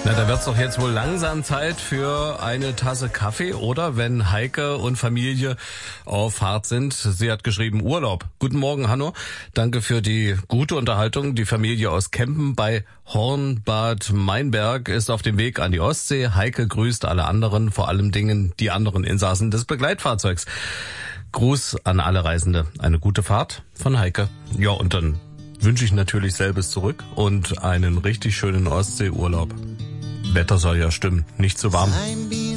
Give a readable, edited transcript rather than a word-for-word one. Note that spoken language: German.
Na, da wird's doch jetzt wohl langsam Zeit für eine Tasse Kaffee, oder? Wenn Heike und Familie auf Fahrt sind. Sie hat geschrieben Urlaub. Guten Morgen, Hanno. Danke für die gute Unterhaltung. Die Familie aus Kempen bei Hornbad Meinberg ist auf dem Weg an die Ostsee. Heike grüßt alle anderen, vor allem Dingen die anderen Insassen des Begleitfahrzeugs. Gruß an alle Reisende. Eine gute Fahrt von Heike. Ja, und dann wünsche ich natürlich selbes zurück und einen richtig schönen Ostseeurlaub. Wetter soll ja stimmen, nicht zu warm.